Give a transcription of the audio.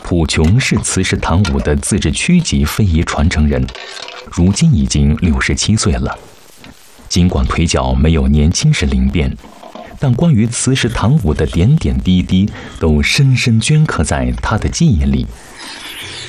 卜琼是慈氏堂舞的自治区级非遗传承人，如今已经67岁了。尽管腿脚没有年轻时灵便，但关于慈氏堂舞的点点滴滴都深深镌刻在他的记忆里，